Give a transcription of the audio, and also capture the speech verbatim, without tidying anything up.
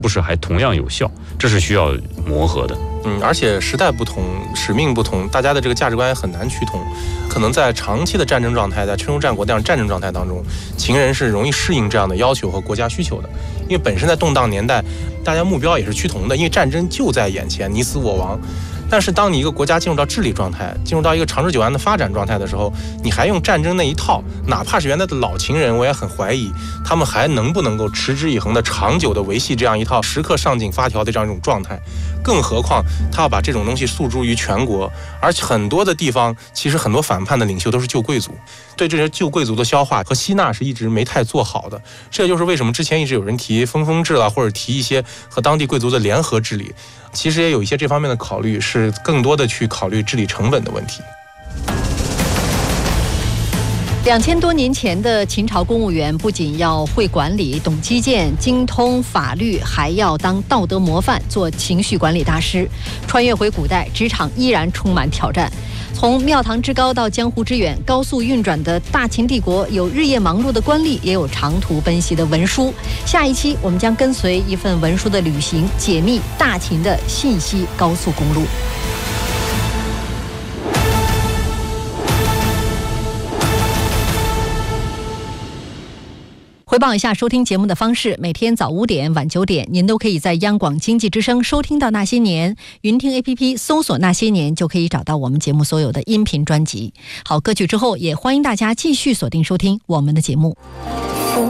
不是还同样有效？这是需要磨合的。 嗯，而且时代不同，使命不同，大家的这个价值观也很难趋同。可能在长期的战争状态，在春秋战国这样战争状态当中，秦人是容易适应这样的要求和国家需求的。因为本身在动荡年代，大家目标也是趋同的，因为战争就在眼前，你死我亡。但是当你一个国家进入到治理状态，进入到一个长治久安的发展状态的时候，你还用战争那一套，哪怕是原来的老秦人，我也很怀疑他们还能不能够持之以恒的长久的维系这样一套时刻上紧发条的这样一种状态。更何况他要把这种东西诉诸于全国，而且很多的地方其实很多反叛的领袖都是旧贵族，对这些旧贵族的消化和吸纳是一直没太做好的。这就是为什么之前一直有人提分封制啊，或者提一些和当地贵族的联合治理，其实也有一些这方面的考虑，是更多的去考虑治理成本的问题。 两千多年前的秦朝公务员不仅要会管理、懂基建、精通法律，还要当道德模范、做情绪管理大师。穿越回古代，职场依然充满挑战。从庙堂之高到江湖之远，高速运转的大秦帝国有日夜忙碌的官吏，也有长途奔袭的文书。下一期我们将跟随一份文书的旅行，解密大秦的信息高速公路。回报一下收听节目的方式，每天早五点晚九点您都可以在央广经济之声收听到那些年，云听 A P P 搜索那些年就可以找到我们节目所有的音频专辑。好，歌曲之后也欢迎大家继续锁定收听我们的节目。